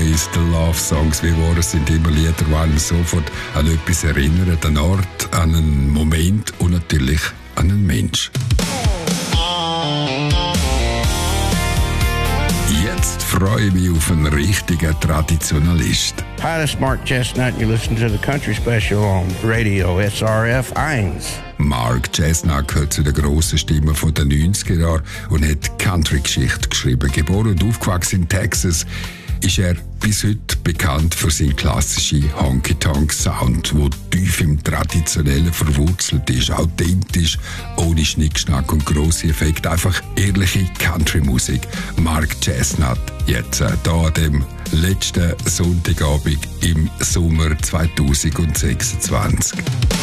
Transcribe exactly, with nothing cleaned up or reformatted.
Always the Love Songs wie waren, sind immer Lieder, die einem sofort an etwas erinnern, an einen Ort, an einen Moment und natürlich an einen Mensch. Jetzt freue ich mich auf einen richtigen Traditionalist. Hi, this is Mark Chestnut, and you listen to the Country Special on Radio S R F eins. Mark Chestnut gehört zu den grossen Stimmen der neunziger Jahre und hat Country-Geschichte geschrieben. Geboren und aufgewachsen in Texas, ist er bis heute bekannt für seinen klassischen Honky-Tonk-Sound, der tief im Traditionellen verwurzelt ist, authentisch, ohne Schnickschnack und grosse Effekte, einfach ehrliche Country-Musik. Mark Chestnut, jetzt äh, hier an dem letzten Sonntagabend im Sommer zweitausendsechsundzwanzig.